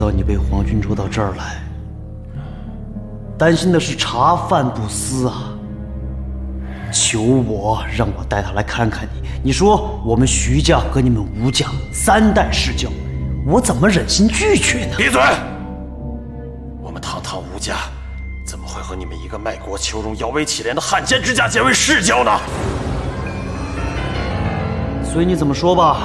到你被皇军捉到这儿来，担心的是茶饭不思啊。求我让我带他来看看你。你说我们徐家和你们吴家3代世交，我怎么忍心拒绝呢？ 闭嘴！我们堂堂吴家，怎么会和你们一个卖国求荣、摇尾乞怜的汉奸之家结为世交呢？ 随你怎么说吧。